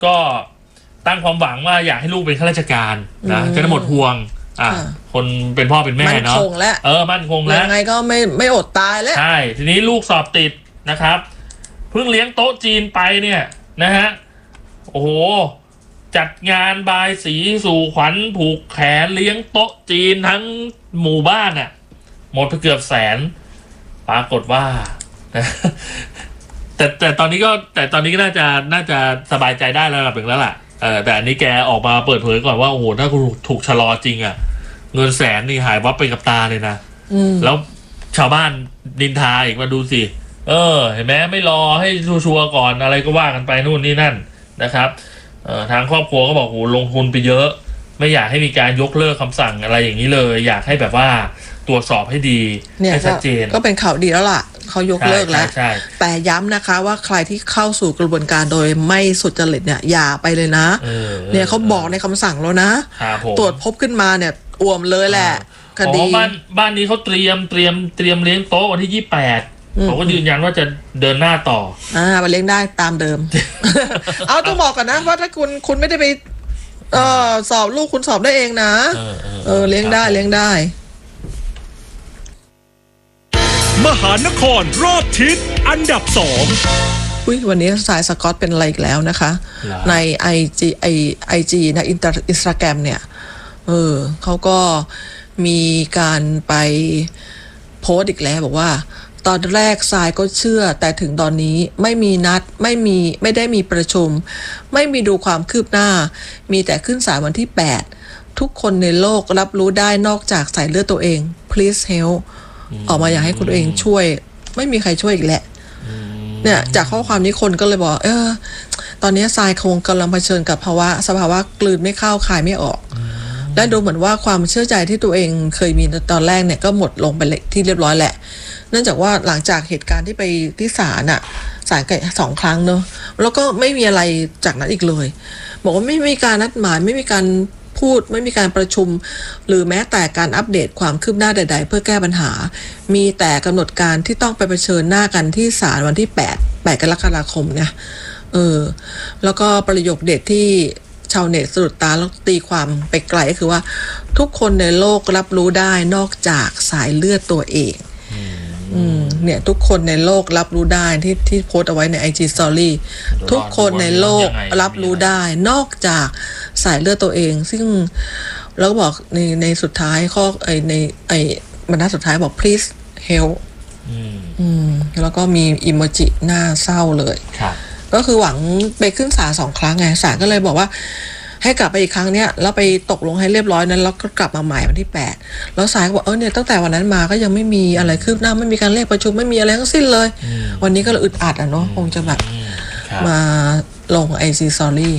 ก็ตั้งความหวังว่าอยากให้ลูกเป็นข้าราชการนะจะได้หมดห่วงคนเป็นพ่อเป็นแม่เนาะมั่นคงแล้วมั่นคงแล้วยังไงก็ไม่อดตายแล้วใช่ทีนี้ลูกสอบติดนะครับเพิ่งเลี้ยงโต๊ะจีนไปเนี่ยนะฮะโอ้โหจัดงานบายสีสู่ขวัญผูกแขนเลี้ยงโต๊ะจีนทั้งหมู่บ้านอ่ะหมดไปเกือบแสนปรากฏว่าแต่ตอนนี้ก็น่าจะสบายใจได้แล้วระดับหนึ่งแล้วล่ะแต่อันนี้แกออกมาเปิดเผยก่อนว่าโอ้โหถ้าคุณถูกชะลอจริงอ่ะเงินแสนนี่หายวับไปกับตาเลยนะแล้วชาวบ้านนินทาอีกมาดูสิเห็นไหมไม่รอให้ชัวร์ก่อนอะไรก็ว่ากันไปนู่นนี่นั่นนะครับทางครอบครัวก็บอกโอ้ลงทุนไปเยอะไม่อยากให้มีการยกเลิกคำสั่งอะไรอย่างนี้เลยอยากให้แบบว่าตรวจสอบให้ดีให้ชัดเจนก็เป็นข่าวดีแล้วล่ะเขายกเลิกแล้วแต่ย้ำนะคะว่าใครที่เข้าสู่กระบวนการโดยไม่สุจริตเนี่ยอย่าไปเลยนะเนี่ยเขาบอกในคำสั่งแล้วนะตรวจพบขึ้นมาเนี่ยอ่วมเลยแหละคดีบ้านนี้เขาเตรียมเลี้ยงโต๊ะวันที่28เขาก็ยืนยันว่าจะเดินหน้าต่อไปเลี้ยงได้ตามเดิม เอาต้องบอกกันนะว่าถ้าคุณไม่ได้ไปสอบลูกคุณสอบได้เองนะเลี้ยงได้มหานครรอบทิศอันดับ2 วันนี้สายสกอตเป็นอะไรอีกแล้วนะคะใน IG นะอินสตาแกรมเนี่ยเขาก็มีการไปโพสต์อีกแล้วบอกว่าตอนแรกทรายก็เชื่อแต่ถึงตอนนี้ไม่มีนัดไม่ได้มีประชุมไม่มีดูความคืบหน้ามีแต่ขึ้นศาลวันที่8ทุกคนในโลกรับรู้ได้นอกจากสายเลือดตัวเอง please help ออกมาอยากให้คุณเองช่วยไม่มีใครช่วยอีกแหละเนี่ยจากข้อความนี้คนก็เลยบอกตอนนี้ทรายคงกำลังเผชิญกับสภาวะกลืนไม่เข้าคายไม่ออกและดูเหมือนว่าความเชื่อใจที่ตัวเองเคยมีตอนแรกเนี่ยก็หมดลงไปที่เรียบร้อยแหละเนื่องจากว่าหลังจากเหตุการณ์ที่ไปที่ศาลกัน2 ครั้งเนอะแล้วก็ไม่มีอะไรจากนั้นอีกเลยบอกว่าไม่มีการนัดหมายไม่มีการพูดไม่มีการประชุมหรือแม้แต่การอัปเดตความคืบหน้าใดๆเพื่อแก้ปัญหามีแต่กำหนดการที่ต้องไปเผชิญหน้ากันที่ศาลวันที่8กรกฎาคมเนี่ยแล้วก็ประโยคเด็ดที่ชาวเน็ตสะดุดตาแล้วตีความไปไกลก็คือว่าทุกคนในโลกรับรู้ได้นอกจากสายเลือดตัวเองเนี่ยทุกคนในโลกรับรู้ได้ที่โพสต์เอาไว้ใน IG Story ทุกคนในโลกรับรู้ได้นอกจากสายเลือดตัวเองซึ่งแล้วก็บอกในสุดท้ายข้อบรรทัดสุดท้ายบอก please help แล้วก็มีอิโมจิหน้าเศร้าเลยก็คือหวังไปขึ้นศาล2 ครั้งไงศาลก็เลยบอกว่าให้กลับไปอีกครั้งเนี้ยแล้วไปตกลงให้เรียบร้อยนั้นแล้วก็กลับมาใหม่วันที่8แล้วศาลก็บอกเนี่ยตั้งแต่วันนั้นมาก็ยังไม่มีอะไรคืบหน้าไม่มีการเรียกประชุมไม่มีอะไรทั้งสิ้นเลยวันนี้ก็เลยอึดอัดเนาะคงจะแบบมาลง IG Story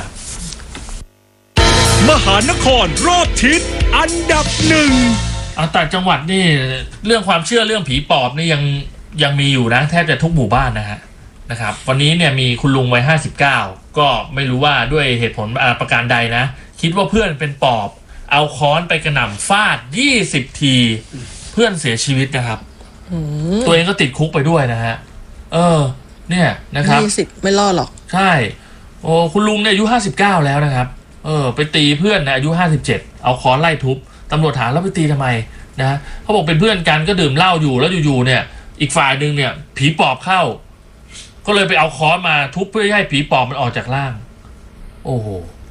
มหานครรอบทิศอันดับ1 ต่างจังหวัดนี่เรื่องความเชื่อเรื่องผีปอบนี่ยังมีอยู่นะแทบจะทุกหมู่บ้านนะครับวันนี้เนี่ยมีคุณลุงวัย59ก็ไม่รู้ว่าด้วยเหตุผลประการใดนะคิดว่าเพื่อนเป็นปอบเอาค้อนไปกระหน่ำฟาด20 ทีเพื่อนเสียชีวิตนะครับตัวเองก็ติดคุกไปด้วยนะฮะเนี่ยนะครับ 20ไม่รอดหรอกใช่คุณลุงเนี่ยอายุ59แล้วนะครับไปตีเพื่อนนะอายุ57เอาค้อนไล่ทุบตำรวจถามแล้วไปตีทำไมนะเขาบอกเป็นเพื่อนกันก็ดื่มเหล้าอยู่แล้วอยู่ๆเนี่ยอีกฝ่ายนึงเนี่ยผีปอบเข้าก็เลยไปเอาค้อนมาทุบเพื่อให้ผีปอบมันออกจากร่างโอ้โห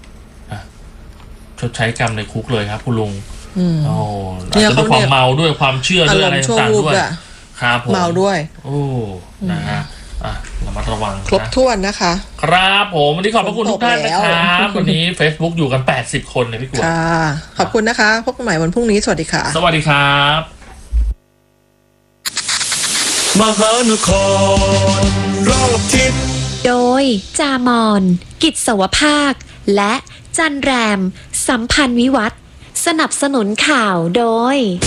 ชดใช้กรรมในคุกเลยครับคุณลุงอาจจะด้วยความเมาด้วยความเชื่อด้วยอะไรต่างๆด้วยครับผมเมาด้วยนะฮะระมัดระวังครบถ้วนนะคะครับผมวันนี้ขอบพระคุณทุกท่านนะครับวันนี้ Facebook อยู่กัน80 คนเลยพี่กวางขอบคุณนะคะพบกันใหม่วันพรุ่งนี้สวัสดีค่ะสวัสดีครับมหานครรอบทิศโดยจามอนกิจสวภาคและจันแรมสัมพันธ์วิวัฒน์สนับสนุนข่าวโดย